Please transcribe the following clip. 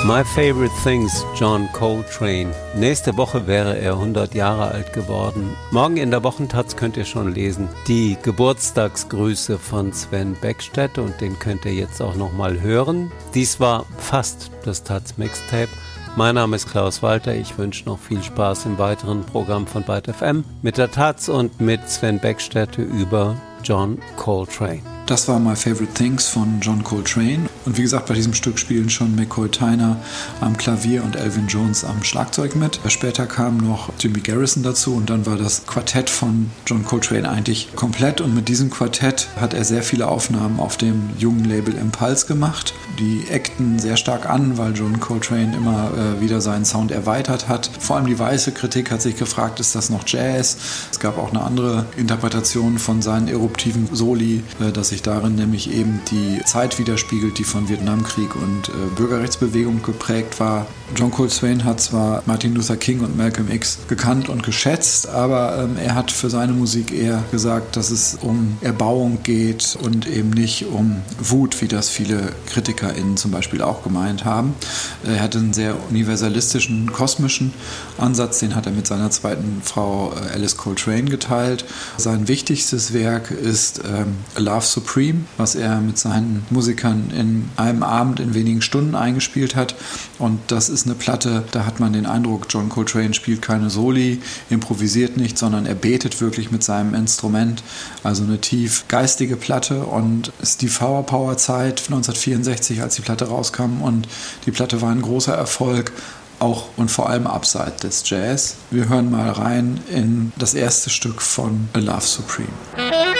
My Favorite Things, John Coltrane. Nächste Woche wäre er 100 Jahre alt geworden. Morgen in der Wochentaz könnt ihr schon lesen die Geburtstagsgrüße von Sven Beckstedt und den könnt ihr jetzt auch nochmal hören. Dies war fast das Taz Mixtape. Mein Name ist Klaus Walter. Ich wünsche noch viel Spaß im weiteren Programm von Byte FM mit der Taz und mit Sven Beckstedt über John Coltrane. Das war My Favorite Things von John Coltrane. Und wie gesagt, bei diesem Stück spielen schon McCoy Tyner am Klavier und Elvin Jones am Schlagzeug mit. Später kam noch Jimmy Garrison dazu und dann war das Quartett von John Coltrane eigentlich komplett. Und mit diesem Quartett hat er sehr viele Aufnahmen auf dem jungen Label Impulse gemacht. Die eckten sehr stark an, weil John Coltrane immer wieder seinen Sound erweitert hat. Vor allem die weiße Kritik hat sich gefragt, ist das noch Jazz? Es gab auch eine andere Interpretation von seinen eruptiven Soli, dass sich darin nämlich eben die Zeit widerspiegelt, die von Vietnamkrieg und Bürgerrechtsbewegung geprägt war. John Coltrane hat zwar Martin Luther King und Malcolm X gekannt und geschätzt, aber er hat für seine Musik eher gesagt, dass es um Erbauung geht und eben nicht um Wut, wie das viele KritikerInnen zum Beispiel auch gemeint haben. Er hatte einen sehr universalistischen, kosmischen Ansatz, den hat er mit seiner zweiten Frau Alice Coltrane geteilt. Sein wichtigstes Werk ist Love Supreme, was er mit seinen Musikern in einem Abend in wenigen Stunden eingespielt hat. Und das ist eine Platte, da hat man den Eindruck, John Coltrane spielt keine Soli, improvisiert nicht, sondern er betet wirklich mit seinem Instrument. Also eine tief geistige Platte und es ist die Flower Power Zeit 1964, als die Platte rauskam und die Platte war ein großer Erfolg. Auch und vor allem abseits des Jazz. Wir hören mal rein in das erste Stück von A Love Supreme.